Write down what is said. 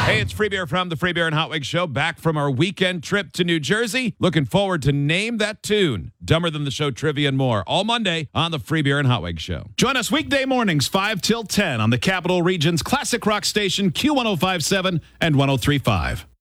Hey, it's Free Beer from the Free Beer and Hot Wings Show, back from our weekend trip to New Jersey. Looking forward to Name That Tune, Dumber Than the Show trivia and more, all Monday on the Free Beer and Hot Wings Show. Join us weekday mornings 5 till 10 on the Capital Region's classic rock station Q1057 and 1035.